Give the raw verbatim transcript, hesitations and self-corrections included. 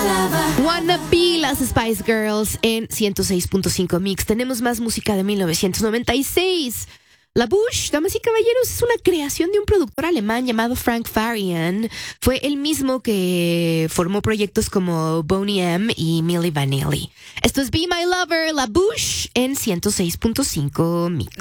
Wanna Be, las Spice Girls en ciento seis punto cinco Mix. Tenemos más música de mil novecientos noventa y seis. La Bush, damas y caballeros, es una creación de un productor alemán llamado Frank Farian. Fue el mismo que formó proyectos como Boney M y Milli Vanilli. Esto es Be My Lover, La Bush en ciento seis punto cinco Mix.